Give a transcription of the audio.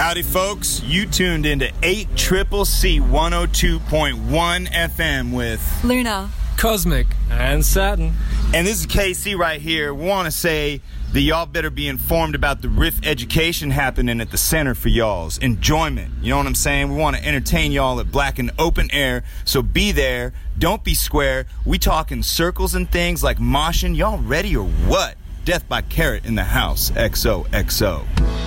Howdy, folks. You tuned into 8CCC 102.1 FM with Luna, Cosmic, and Saturn. And this is KC right here. We want to say that y'all better be informed about the Riff education happening at the center for y'all's enjoyment. You know what I'm saying? We want to entertain y'all at Black and Open Air, so be there. Don't be square. We talking circles and things like moshing. Y'all ready or what? Death by Carrot in the house. XOXO.